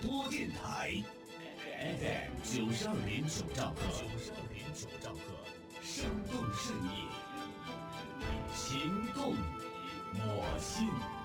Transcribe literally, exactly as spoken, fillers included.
播电台 F M 九十二点九兆赫，九十二点九兆赫，生动盛意，情动我心。